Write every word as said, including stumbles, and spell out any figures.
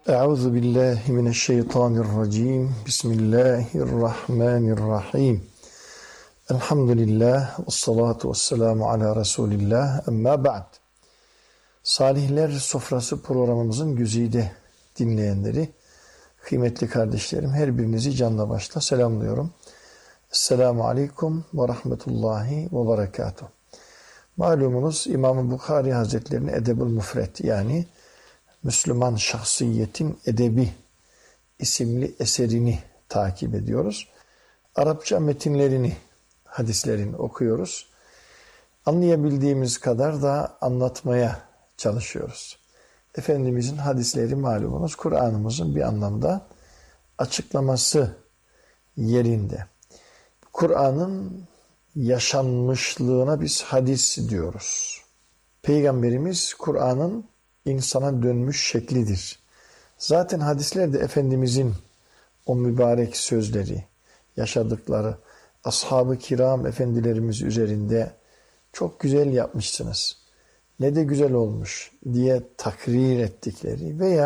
Euzu billahi mineşşeytanirracim. Bismillahirrahmanirrahim. Elhamdülillah ve salatu vesselamu ala Resulillah. Amma ba'd. Salihler Sofrası programımızın güzide dinleyenleri, kıymetli kardeşlerim, her birinizi canla başla selamlıyorum. Esselamu aleyküm ve rahmetullahi ve berekatuhu. Malumunuz İmam-ı Bukhari Hazretleri'nin Edeb-ül Müfret, yani Müslüman Şahsiyetin Edebi isimli eserini takip ediyoruz. Arapça metinlerini, hadislerini okuyoruz. Anlayabildiğimiz kadar da anlatmaya çalışıyoruz. Efendimizin hadisleri malumunuz Kur'an'ımızın bir anlamda açıklaması yerinde. Kur'an'ın yaşanmışlığına biz hadis diyoruz. Peygamberimiz Kur'an'ın insana dönmüş şeklidir. Zaten hadisler de Efendimizin o mübarek sözleri, yaşadıkları, ashab-ı kiram efendilerimiz üzerinde çok güzel yapmışsınız, ne de güzel olmuş diye takrir ettikleri veya